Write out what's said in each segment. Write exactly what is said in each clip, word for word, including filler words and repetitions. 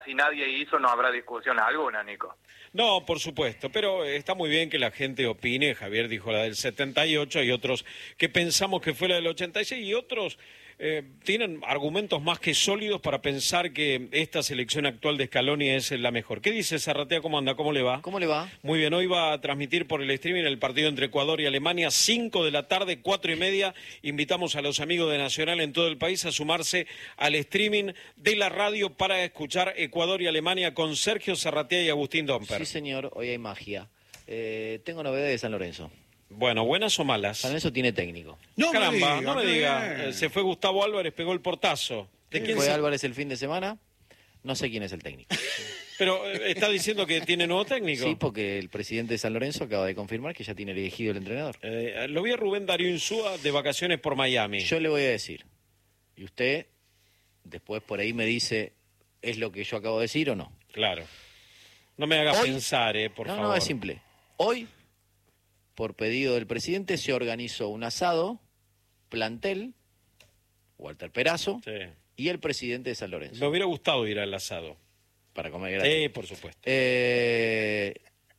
si nadie hizo no habrá discusión alguna, Nico. No, por supuesto, pero está muy bien que la gente opine. Javier dijo la del setenta y ocho, hay otros que pensamos que fue la del ochenta y seis y otros eh, tienen argumentos más que sólidos para pensar que esta selección actual de Scaloni es la mejor. ¿Qué dice Zarratea? ¿Cómo anda? ¿Cómo le va? ¿Cómo le va? Muy bien, hoy va a transmitir por el streaming el partido entre Ecuador y Alemania, cinco de la tarde, cuatro y media. Invitamos a los amigos de Nacional en todo el país a sumarse al streaming de la radio para escuchar Ecuador y Alemania con Sergio Zarratea y Agustín Domper. Sí, señor, hoy hay magia. Eh, tengo novedades de San Lorenzo. Bueno, ¿buenas o malas? San Lorenzo tiene técnico. No Caramba, me diga, no me diga. Eh, se fue Gustavo Álvarez, pegó el portazo. ¿De quién fue se... Álvarez el fin de semana? No sé quién es el técnico. Pero eh, está diciendo que tiene nuevo técnico. Sí, porque el presidente de San Lorenzo acaba de confirmar que ya tiene elegido el entrenador. Eh, lo vi a Rubén Darío Insúa de vacaciones por Miami. Yo le voy a decir, y usted después por ahí me dice, ¿es lo que yo acabo de decir o no? Claro. No me hagas Hoy, pensar, eh, por no, favor. No, es simple. Hoy, por pedido del presidente, se organizó un asado, plantel, Walter Perazo, sí, y el presidente de San Lorenzo. Me hubiera gustado ir al asado. Para comer gratis. Sí, por supuesto. Eh,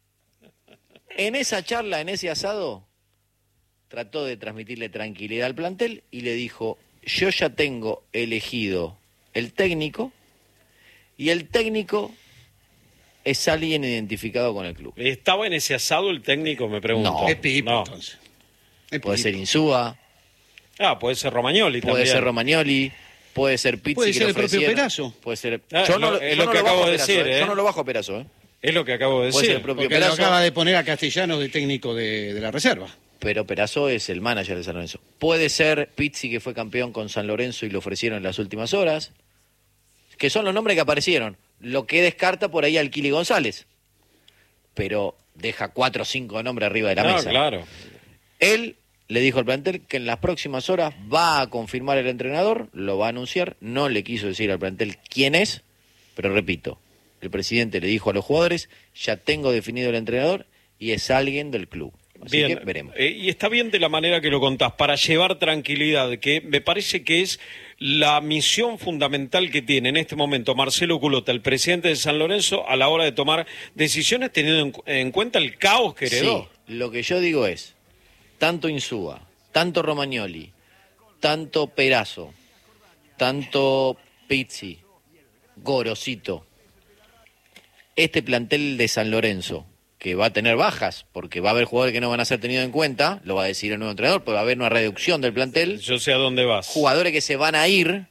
en esa charla, en ese asado, trató de transmitirle tranquilidad al plantel y le dijo, yo ya tengo elegido el técnico y el técnico es alguien identificado con el club. ¿Estaba en ese asado el técnico, me pregunto? No. Es Pipo, No. entonces. Es Puede Pipo. ser Insúa, Ah, puede ser Romagnoli puede también. ser Romagnoli, puede ser Pizzi. Puede que ser le el propio ofrecieron. Perazo. Puede ser... Ah, yo no, lo- lo- es yo lo no que lo acabo bajo de a Perazo, decir, ¿eh? ¿eh? Yo no lo bajo a Perazo, ¿eh? Es lo que acabo de Puede ser decir. el propio Porque lo Perazo, acaba de poner a Castellanos de técnico de, de la reserva. pero Perazo es el manager de San Lorenzo. Puede ser Pizzi, que fue campeón con San Lorenzo y lo ofrecieron en las últimas horas, que son los nombres que aparecieron. Lo que descarta por ahí al Kili González, pero deja cuatro o cinco nombres arriba de la No, mesa. claro. Él le dijo al plantel que en las próximas horas va a confirmar el entrenador, lo va a anunciar, no le quiso decir al plantel quién es, pero repito, el presidente le dijo a los jugadores, ya tengo definido el entrenador y es alguien del club. Así Bien, que veremos. eh, y está bien de la manera que lo contás, para llevar tranquilidad, que me parece que es la misión fundamental que tiene en este momento Marcelo Culota, el presidente de San Lorenzo, a la hora de tomar decisiones teniendo en, cu- en cuenta el caos que heredó. Sí, lo que yo digo es, tanto Insúa, tanto Romagnoli, tanto Perazo, tanto Pizzi, Gorosito, este plantel de San Lorenzo, que va a tener bajas, porque va a haber jugadores que no van a ser tenidos en cuenta, lo va a decir el nuevo entrenador, porque va a haber una reducción del plantel, Yo sé a dónde vas. jugadores que se van a ir,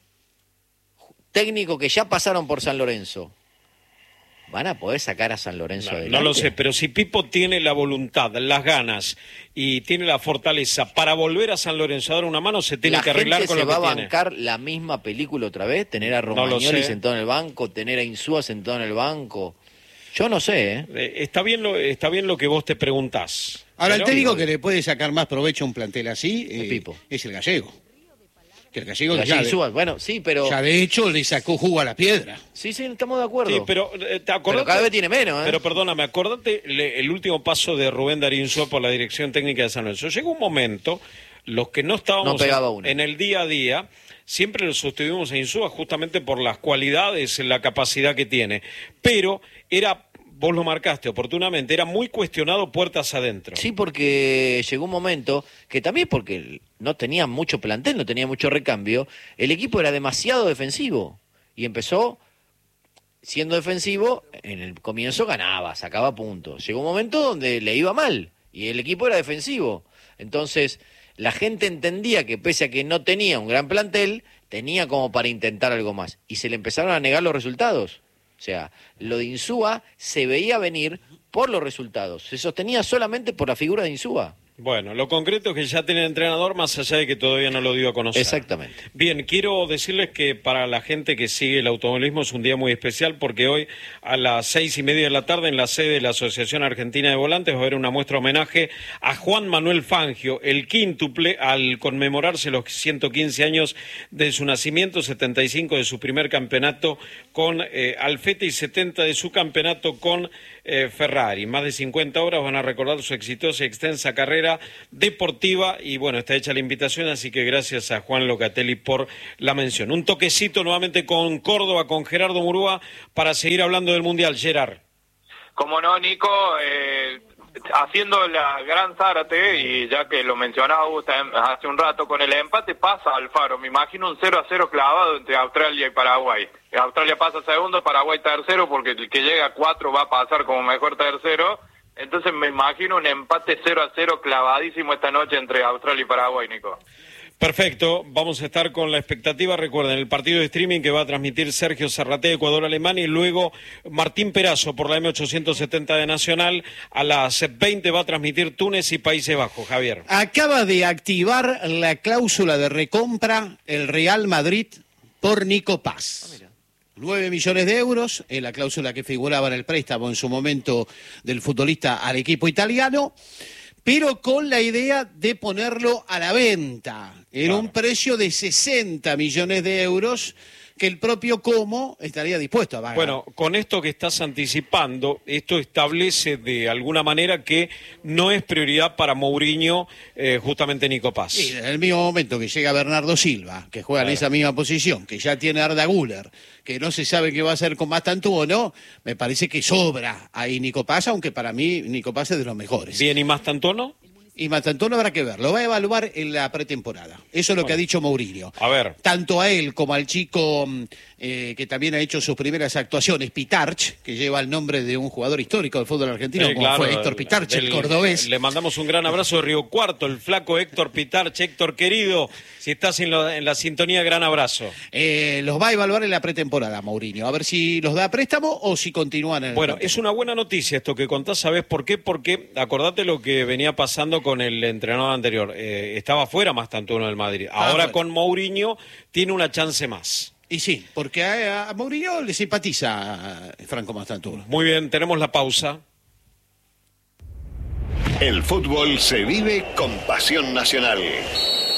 técnicos que ya pasaron por San Lorenzo, ¿van a poder sacar a San Lorenzo No, adelante? no lo sé, pero si Pipo tiene la voluntad, las ganas y tiene la fortaleza para volver a San Lorenzo a dar una mano, se tiene ¿La que arreglar gente con se lo va que a tiene. bancar la misma película otra vez? ¿Tener a No lo Romagnoli sé. sentado en el banco? ¿Tener a Insúa sentado en el banco? Yo no sé, ¿eh? Eh, está bien lo, está bien lo que vos te preguntás. Ahora, el Pero- técnico que le puede sacar más provecho a un plantel así eh, El Pipo. es el gallego. Que el gallego La ya, de, Insúa, bueno, sí, pero... ya de hecho le sacó jugo a la piedra. Sí, sí, estamos de acuerdo. Sí, pero eh, te acordate- Pero cada vez tiene menos, ¿eh? Pero perdóname, acordate le- el último paso de Rubén Darío Insúa por la dirección técnica de San Lorenzo. Llegó un momento, los que no estábamos No pegaba en, uno. en el día a día, siempre lo sostuvimos a Insúa justamente por las cualidades, la capacidad que tiene. Pero era, vos lo marcaste oportunamente, era muy cuestionado puertas adentro. Sí, porque llegó un momento que también porque no tenía mucho plantel, no tenía mucho recambio, el equipo era demasiado defensivo y empezó siendo defensivo, en el comienzo ganaba, sacaba puntos. Llegó un momento donde le iba mal y el equipo era defensivo. Entonces, la gente entendía que pese a que no tenía un gran plantel, tenía como para intentar algo más y se le empezaron a negar los resultados. O sea, lo de Insúa se veía venir por los resultados. Se sostenía solamente por la figura de Insúa. Bueno, lo concreto es que ya tiene entrenador, más allá de que todavía no lo dio a conocer. Exactamente. Bien, quiero decirles que para la gente que sigue el automovilismo es un día muy especial porque hoy a las seis y media de la tarde en la sede de la Asociación Argentina de Volantes va a haber una muestra homenaje a Juan Manuel Fangio, el quíntuple, al conmemorarse los ciento quince años de su nacimiento, setenta y cinco de su primer campeonato con eh, Alfete y setenta de su campeonato con eh, Ferrari. Más de cincuenta horas van a recordar su exitosa y extensa carrera deportiva y bueno, está hecha la invitación, así que gracias a Juan Locatelli por la mención. Un toquecito nuevamente con Córdoba, con Gerardo Murúa, para seguir hablando del Mundial. Gerard. Como no, Nico, eh, haciendo la gran Zárate, y ya que lo mencionaba usted hace un rato, con el empate pasa Alfaro. Me imagino un cero a cero clavado entre Australia y Paraguay. Australia pasa segundo, Paraguay tercero, porque el que llega a cuatro va a pasar como mejor tercero. Entonces me imagino un empate cero a cero clavadísimo esta noche entre Australia y Paraguay, Nico. Perfecto, vamos a estar con la expectativa. Recuerden, el partido de streaming que va a transmitir Sergio Zarraté, Ecuador-Alemania, y luego Martín Perazo por la M ochocientos setenta de Nacional. A las veinte va a transmitir Túnez y Países Bajos. Javier. Acaba de activar la cláusula de recompra el Real Madrid por Nico Paz. nueve millones de euros, es la cláusula que figuraba en el préstamo en su momento del futbolista al equipo italiano, pero con la idea de ponerlo a la venta en claro. un precio de sesenta millones de euros que el propio Como estaría dispuesto a pagar. Bueno, con esto que estás anticipando, esto establece de alguna manera que no es prioridad para Mourinho eh, justamente Nico Paz. Sí, en el mismo momento que llega Bernardo Silva, que juega claro. en esa misma posición, que ya tiene Arda Güler, que no se sabe qué va a hacer con Mastantuono, me parece que sobra ahí Nico Paz, aunque para mí Nico Paz es de los mejores. Bien, ¿y Mastantuono? Y Mastantuono habrá que ver, lo va a evaluar en la pretemporada. Eso es lo bueno, que ha dicho Mourinho. A ver. Tanto a él como al chico eh, que también ha hecho sus primeras actuaciones, Pitarch, que lleva el nombre de un jugador histórico del fútbol argentino, sí, como claro, fue Héctor Pitarch, del, el cordobés. Le mandamos un gran abrazo de Río Cuarto, el flaco Héctor Pitarch. Héctor querido, si estás en, lo, en la sintonía, gran abrazo. Eh, los va a evaluar en la pretemporada, Mourinho, a ver si los da a préstamo o si continúan en el Bueno, préstamo. Es una buena noticia esto que contás, ¿sabés por qué? Porque acordate lo que venía pasando con el entrenador anterior, eh, estaba fuera Mastantuono del Madrid, ahora ah, con Mourinho tiene una chance más. Y sí, porque a, a Mourinho le simpatiza a Franco Mastantuono. Muy bien, tenemos la pausa. El fútbol se vive con pasión nacional.